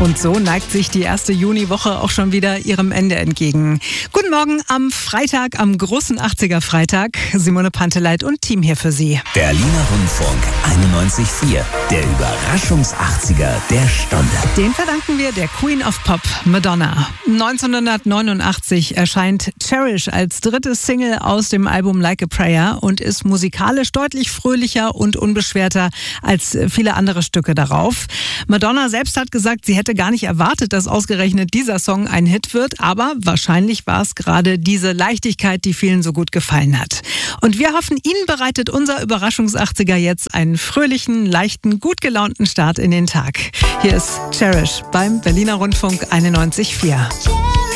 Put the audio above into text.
Und so neigt sich die erste Juniwoche auch schon wieder ihrem Ende entgegen. Guten Morgen am Freitag, am großen 80er-Freitag. Simone Panteleit und Team hier für Sie. Berliner Rundfunk 91.4, der Überraschungs-80er der Stunde. Den verdanken wir der Queen of Pop, Madonna. 1989 erscheint Cherish als drittes Single aus dem Album Like a Prayer und ist musikalisch deutlich fröhlicher und unbeschwerter als viele andere Stücke darauf. Madonna selbst hat gesagt, sie hätte gar nicht erwartet, dass ausgerechnet dieser Song ein Hit wird, aber wahrscheinlich war es gerade diese Leichtigkeit, die vielen so gut gefallen hat. Und wir hoffen, Ihnen bereitet unser Überraschungs-80er jetzt einen fröhlichen, leichten, gut gelaunten Start in den Tag. Hier ist Cherish beim Berliner Rundfunk 91.4.